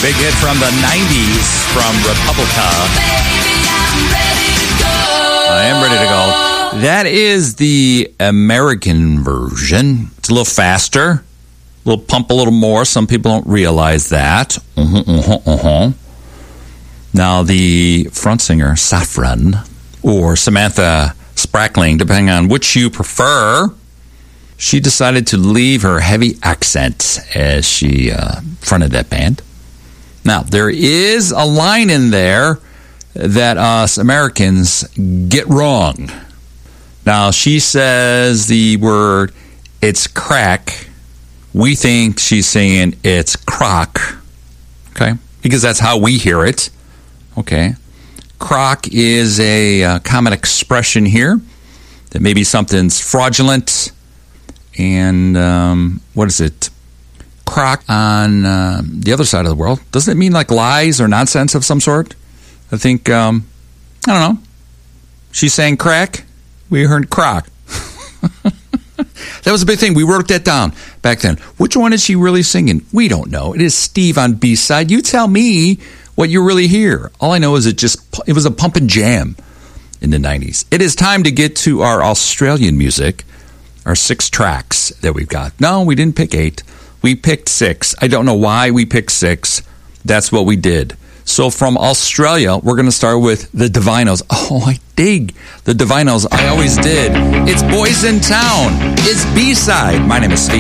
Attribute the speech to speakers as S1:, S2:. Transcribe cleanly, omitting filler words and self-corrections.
S1: Big hit from the 90s from Republica.
S2: Baby, I'm ready to go.
S1: I am ready to go. That is the American version. It's a little faster, a little pump a little more. Some people don't realize that. Now, the front singer, Saffron, or Samantha Sprackling, depending on which you prefer, she decided to leave her heavy accent as she fronted that band. Now, there is a line in there that us Americans get wrong. Now, she says the word, it's crack. We think she's saying it's crock, okay? Because that's how we hear it, okay? Crock is a common expression here that maybe something's fraudulent. And what is it? Crock on the other side of the world. Doesn't it mean like lies or nonsense of some sort? I think, I don't know. She's saying crack. We heard crock. That was a big thing. We wrote that down back then. Which one is she really singing? We don't know. It is Steve on B-side. You tell me what you really hear. All I know is it was a pump and jam in the 90s. It is time to get to our Australian music, our 6 tracks that we've got. No, we didn't pick 8. We picked 6. I don't know why we picked 6. That's what we did. So from Australia, we're going to start with the Divinos. Oh, I dig the Divinos. I always did. It's Boys in Town. It's B-side. My name is Steve.